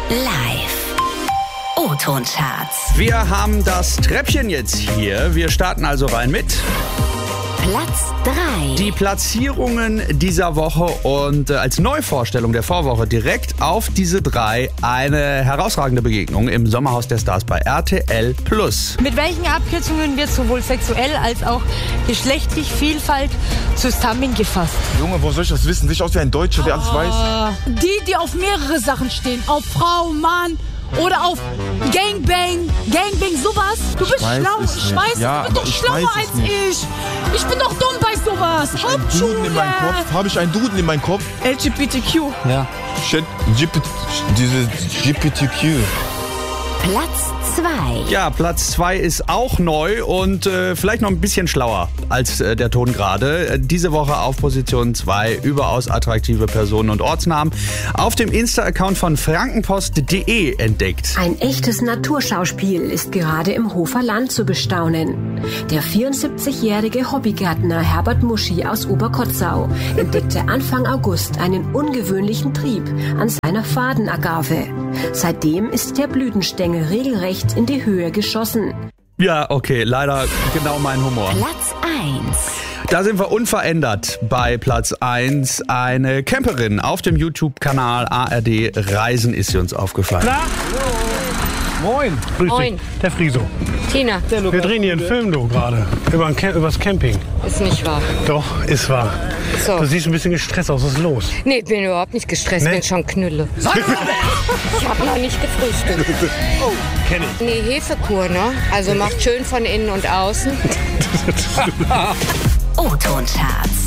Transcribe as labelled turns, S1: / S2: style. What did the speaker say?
S1: Live. O-Ton-Charts.
S2: Wir haben das Treppchen jetzt hier. Wir starten also rein mit
S1: Platz 3.
S2: die Platzierungen dieser Woche und als Neuvorstellung der Vorwoche direkt auf diese 3 eine herausragende Begegnung im Sommerhaus der Stars bei RTL+.
S3: Mit welchen Abkürzungen wird sowohl sexuell als auch geschlechtlich Vielfalt zusammengefasst?
S4: Junge, wo soll ich das wissen? Sich aus wie ein Deutscher, der alles weiß.
S5: Die auf mehrere Sachen stehen. Auf Frau, Mann oder auf Gangbang. Gangbang, sowas. Du bist schlau. Ich weiß,
S4: Ja,
S5: du bist doch
S4: aber ich
S5: schlauer
S4: weiß
S5: als
S4: es nicht.
S5: ich. Ich bin doch dumm bei sowas.
S4: Duden in meinem Kopf? Habe ich einen Duden in meinem Kopf?
S5: LGBTQ.
S2: Ja.
S4: Shit, diese GPTQ.
S1: Platz 2.
S2: Ja, Platz 2 ist auch neu und vielleicht noch ein bisschen schlauer als der Ton gerade. Diese Woche auf Position 2 überaus attraktive Personen und Ortsnamen auf dem Insta-Account von frankenpost.de entdeckt.
S6: Ein echtes Naturschauspiel ist gerade im Hofer Land zu bestaunen. Der 74-jährige Hobbygärtner Herbert Muschi aus Oberkotzau entdeckte Anfang August einen ungewöhnlichen Trieb an seiner Fadenagave. Seitdem ist der Blütenstängel regelrecht in die Höhe geschossen.
S2: Ja, okay, leider genau mein Humor.
S1: Platz 1.
S2: Da sind wir unverändert bei Platz 1. Eine Camperin auf dem YouTube-Kanal ARD Reisen ist sie uns aufgefallen.
S7: Moin. Grüß
S8: Moin.
S7: dich. Der Friso.
S8: Tina,
S7: Wir drehen hier einen Film, du, gerade. Übers Camping.
S8: ist nicht wahr.
S7: Doch, ist wahr.
S8: So.
S7: Du siehst ein bisschen gestresst aus. Was ist los?
S8: Nee, bin überhaupt nicht gestresst,
S7: Nee?
S8: bin schon Knülle. Ich habe noch nicht gefrühstückt.
S7: Kenn ich.
S8: Nee, Hefekur, ne? Also macht schön von innen und außen.
S1: O-Ton-Charts.